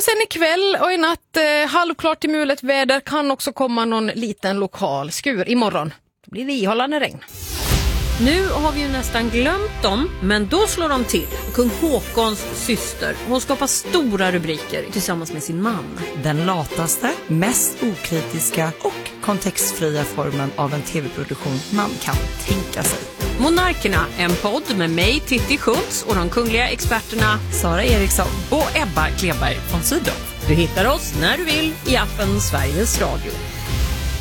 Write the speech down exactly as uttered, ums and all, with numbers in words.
Och sen ikväll och i natt eh, halvklart till mulet väder, kan också komma någon liten lokal skur. Imorgon då blir det ihållande regn. Nu har vi ju nästan glömt dem, men då slår de till. Kung Håkons syster. Hon skapar stora rubriker tillsammans med sin man. Den lataste, mest okritiska och kontextfria formen av en tv-produktion man kan tänka sig. Monarkerna, en podd med mig, Titti Schultz, och de kungliga experterna Sara Eriksson och Ebba Kleberg von Sydow. Du hittar oss när du vill i appen Sveriges Radio.